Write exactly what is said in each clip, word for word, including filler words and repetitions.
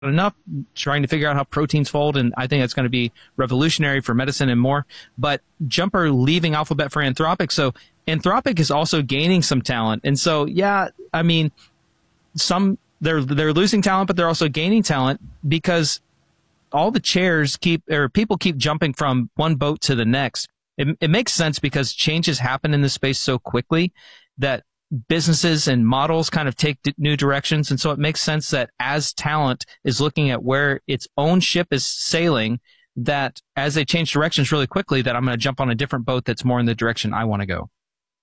enough, trying to figure out how proteins fold, and I think that's going to be revolutionary for medicine and more. But Jumper leaving Alphabet for Anthropic, so Anthropic is also gaining some talent. And so, yeah, I mean, some they're they're losing talent, but they're also gaining talent because all the chairs keep, or people keep jumping from one boat to the next. It, it makes sense because changes happen in this space so quickly that businesses and models kind of take new directions. And so it makes sense that as talent is looking at where its own ship is sailing, that as they change directions really quickly, that I'm going to jump on a different boat that's more in the direction I want to go.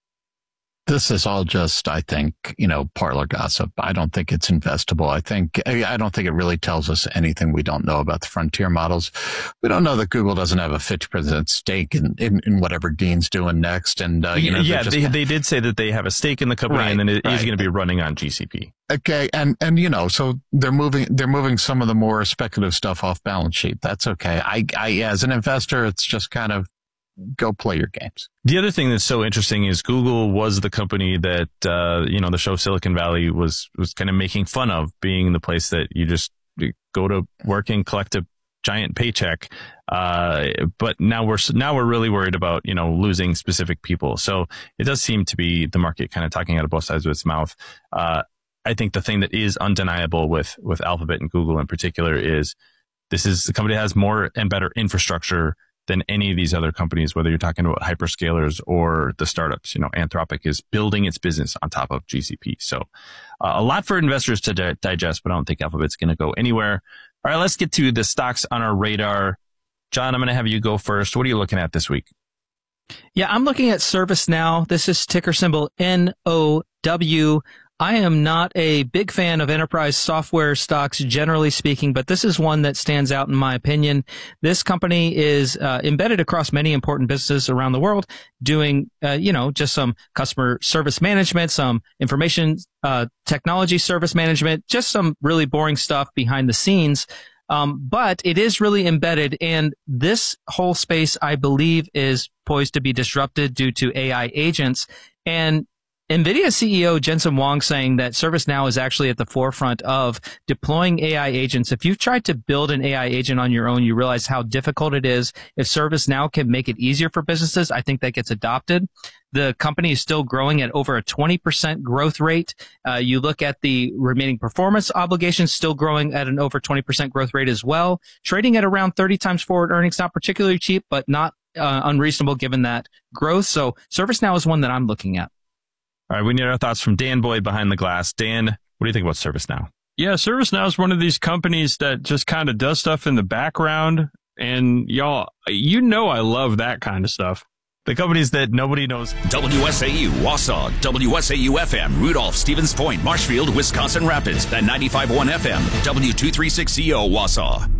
This is all just, I think, you know, parlor gossip. I don't think it's investable. I think, I don't think it really tells us anything we don't know about the frontier models. We don't know that Google doesn't have a fifty percent stake in, in, in whatever Dean's doing next. And, uh, you know, yeah, just, they, they did say that they have a stake in the company, right, and then it right. is going to be running on G C P. Okay. And, and, you know, so they're moving, they're moving some of the more speculative stuff off balance sheet. That's okay. I, I, as an investor, it's just kind of, go play your games. The other thing that's so interesting is Google was the company that, uh, you know, the show Silicon Valley was, was kind of making fun of, being the place that you just go to work and collect a giant paycheck. Uh, but now we're, now we're really worried about, you know, losing specific people. So it does seem to be the market kind of talking out of both sides of its mouth. Uh, I think the thing that is undeniable with, with Alphabet and Google in particular is this is the company that has more and better infrastructure than any of these other companies, whether you're talking about hyperscalers or the startups. You know, Anthropic is building its business on top of G C P. So uh, a lot for investors to di- digest, but I don't think Alphabet's going to go anywhere. All right, let's get to the stocks on our radar. John, I'm going to have you go first. What are you looking at this week? Yeah, I'm looking at ServiceNow. This is ticker symbol N O W. I am not a big fan of enterprise software stocks, generally speaking, but this is one that stands out in my opinion. This company is uh, embedded across many important businesses around the world, doing, uh, you know, just some customer service management, some information uh, technology service management, just some really boring stuff behind the scenes. Um, but it is really embedded, and this whole space, I believe, is poised to be disrupted due to A I agents. And NVIDIA C E O Jensen Huang saying that ServiceNow is actually at the forefront of deploying A I agents. If you've tried to build an A I agent on your own, you realize how difficult it is. If ServiceNow can make it easier for businesses, I think that gets adopted. The company is still growing at over a twenty percent growth rate. Uh, you look at the remaining performance obligations, still growing at an over twenty percent growth rate as well. Trading at around thirty times forward earnings, not particularly cheap, but not uh, unreasonable given that growth. So ServiceNow is one that I'm looking at. All right, we need our thoughts from Dan Boyd behind the glass. Dan, what do you think about ServiceNow? Yeah, ServiceNow is one of these companies that just kind of does stuff in the background. And y'all, you know I love that kind of stuff. The companies that nobody knows. W S A U, Wausau, W S A U F M, Rudolph, Stevens Point, Marshfield, Wisconsin Rapids, and ninety-five point one F M, W two thirty-six C O, Wausau.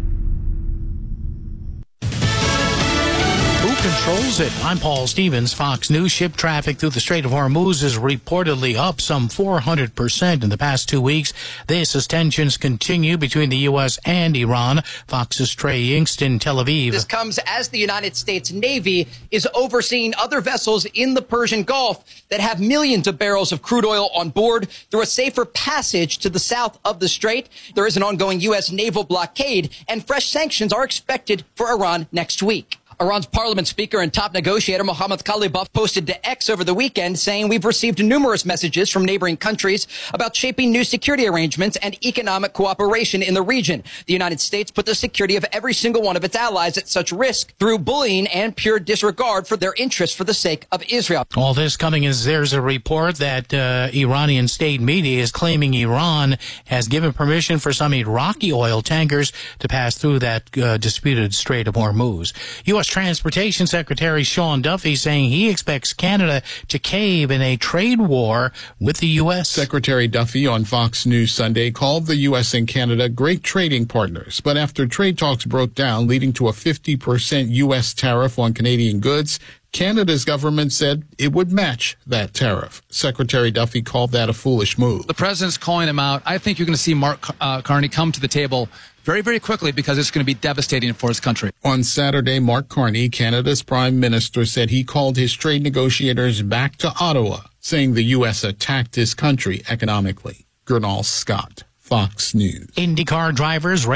Who controls it? I'm Paul Stevens. Fox News. Ship traffic through the Strait of Hormuz is reportedly up some four hundred percent in the past two weeks. This as tensions continue between the U S and Iran. Fox's Trey Inkst in Tel Aviv. This comes as the United States Navy is overseeing other vessels in the Persian Gulf that have millions of barrels of crude oil on board through a safer passage to the south of the strait. There is an ongoing U S naval blockade, and fresh sanctions are expected for Iran next week. Iran's parliament speaker and top negotiator Mohammad Khalibaf posted to X over the weekend saying we've received numerous messages from neighboring countries about shaping new security arrangements and economic cooperation in the region. The United States put the security of every single one of its allies at such risk through bullying and pure disregard for their interests for the sake of Israel. All this coming as there's a report that uh, Iranian state media is claiming Iran has given permission for some Iraqi oil tankers to pass through that uh, disputed Strait of Hormuz. U S Transportation Secretary Sean Duffy saying he expects Canada to cave in a trade war with the U S. Secretary Duffy on Fox News Sunday called the U S and Canada great trading partners. But after trade talks broke down, leading to a fifty percent U S tariff on Canadian goods, Canada's government said it would match that tariff. Secretary Duffy called that a foolish move. The president's calling him out. I think you're going to see Mark uh, Carney come to the table very, very quickly because it's going to be devastating for his country. On Saturday, Mark Carney, Canada's prime minister, said he called his trade negotiators back to Ottawa, saying the U S attacked his country economically. Gernal Scott. Fox News. IndyCar drivers